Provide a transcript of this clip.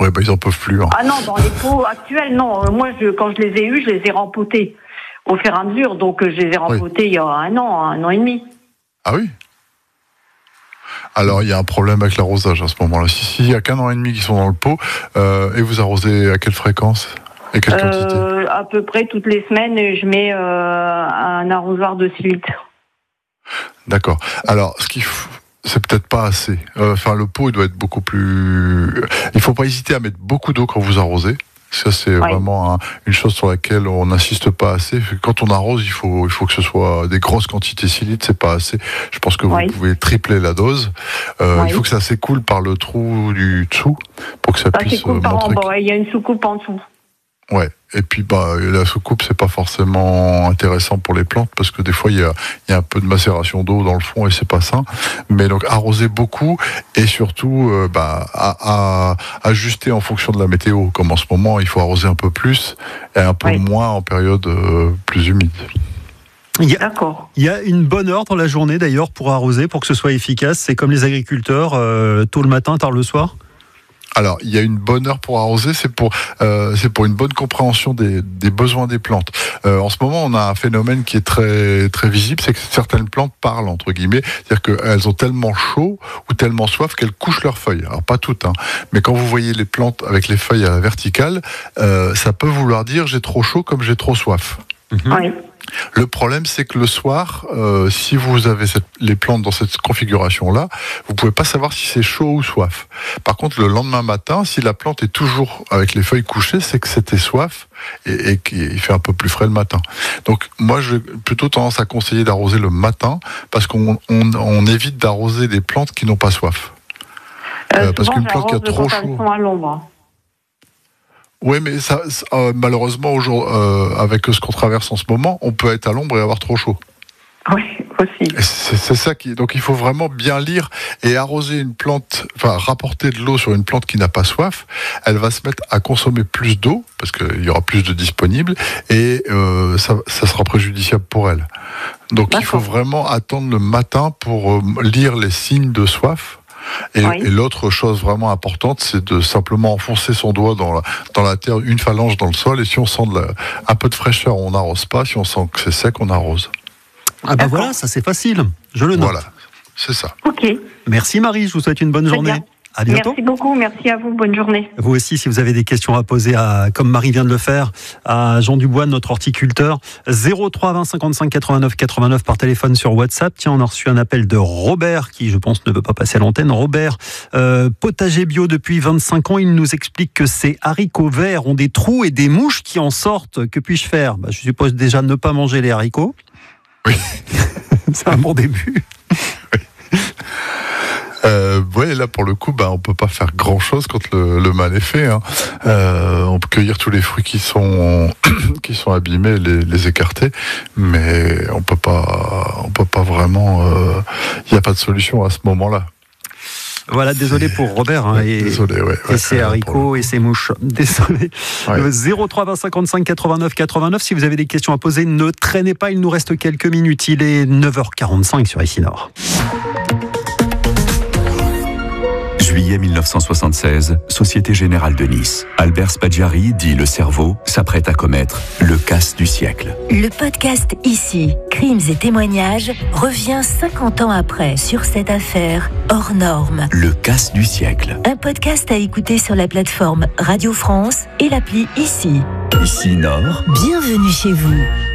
Ouais, ils en peuvent plus. Hein. Ah non, dans les pots actuels, non. Moi, quand je les ai eus, je les ai rempotés au fur et à mesure. Donc, je les ai rempotés il y a un an et demi. Ah oui. Alors, il y a un problème avec l'arrosage à ce moment-là. S'il n'y a qu'un an et demi qui sont dans le pot, et vous arrosez à quelle fréquence et quelle quantité? À peu près toutes les semaines, je mets un arrosoir de 6 litres. D'accord. Alors, c'est peut-être pas assez. Le pot, il doit être beaucoup plus... Il faut pas hésiter à mettre beaucoup d'eau quand vous arrosez. Ça, c'est vraiment une chose sur laquelle on n'insiste pas assez. Quand on arrose, il faut que ce soit des grosses quantités. 6 litres, c'est pas assez. Je pense que vous pouvez tripler la dose. Il faut que ça s'écoule par le trou du dessous pour que ça puisse montrer... Il y a une soucoupe en dessous. Ouais. Et puis la soucoupe, c'est pas forcément intéressant pour les plantes parce que des fois il y a un peu de macération d'eau dans le fond et c'est pas sain. Mais donc arroser beaucoup et surtout à ajuster en fonction de la météo. Comme en ce moment, il faut arroser un peu plus et un peu moins en période plus humide. D'accord. Il y a une bonne heure dans la journée d'ailleurs pour arroser, pour que ce soit efficace. C'est comme les agriculteurs, tôt le matin, tard le soir. Alors, il y a une bonne heure pour arroser, c'est pour une bonne compréhension des besoins des plantes. En ce moment, on a un phénomène qui est très très visible, c'est que certaines plantes parlent entre guillemets, c'est-à-dire qu'elles ont tellement chaud ou tellement soif qu'elles couchent leurs feuilles. Alors pas toutes, mais quand vous voyez les plantes avec les feuilles à la verticale, ça peut vouloir dire j'ai trop chaud comme j'ai trop soif. Oui. Le problème, c'est que le soir, si vous avez les plantes dans cette configuration-là, vous pouvez pas savoir si c'est chaud ou soif. Par contre, le lendemain matin, si la plante est toujours avec les feuilles couchées, c'est que c'était soif et qu'il fait un peu plus frais le matin. Donc, moi, j'ai plutôt tendance à conseiller d'arroser le matin parce qu'on évite d'arroser des plantes qui n'ont pas soif. Parce qu'une plante qui a trop chaud... à l'ombre. Oui, mais malheureusement, avec ce qu'on traverse en ce moment, on peut être à l'ombre et avoir trop chaud. Oui, aussi. C'est ça donc il faut vraiment bien lire et arroser une plante, rapporter de l'eau sur une plante qui n'a pas soif, elle va se mettre à consommer plus d'eau, parce qu'il y aura plus de disponible, et ça sera préjudiciable pour elle. Donc il faut vraiment attendre le matin pour lire les signes de soif. Et l'autre chose vraiment importante, c'est de simplement enfoncer son doigt dans la terre, une phalange dans le sol, et si on sent un peu de fraîcheur, on n'arrose pas, si on sent que c'est sec, on arrose. Voilà, ça c'est facile, je le note. Voilà, c'est ça. Ok. Merci Marie, je vous souhaite une bonne journée. Bien. À bientôt. Merci beaucoup, merci à vous, bonne journée. Vous aussi, si vous avez des questions à poser, comme Marie vient de le faire, à Jean Dubois, notre horticulteur, 03 20 55 89 89 par téléphone sur WhatsApp. Tiens, on a reçu un appel de Robert, qui je pense ne veut pas passer à l'antenne. Robert, potager bio depuis 25 ans, il nous explique que ces haricots verts ont des trous et des mouches qui en sortent. Que puis-je faire ? Je suppose déjà ne pas manger les haricots. Oui. C'est un bon début. Là pour le coup, on peut pas faire grand chose quand le mal est fait. On peut cueillir tous les fruits qui sont abîmés, les écarter, mais on peut pas vraiment. Il n'y a pas de solution à ce moment-là. Voilà, désolé pour Robert désolé, et ses haricots et ses mouches. Désolé. 03 20 55 89 89. Si vous avez des questions à poser, ne traînez pas. Il nous reste quelques minutes. Il est 9h45 sur ICI Nord. Juillet 1976, Société Générale de Nice. Albert Spaggiari, dit le cerveau, s'apprête à commettre le casse du siècle. Le podcast Ici, Crimes et témoignages, revient 50 ans après sur cette affaire hors norme. Le casse du siècle. Un podcast à écouter sur la plateforme Radio France et l'appli Ici. Ici Nord. Bienvenue chez vous.